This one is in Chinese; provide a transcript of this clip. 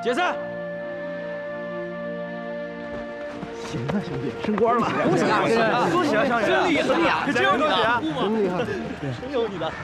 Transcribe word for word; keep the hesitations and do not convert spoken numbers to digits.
解散。行啊，兄弟，升官了，恭喜啊！恭喜啊，上元！真厉害呀！真有你的，真厉害，真有你的。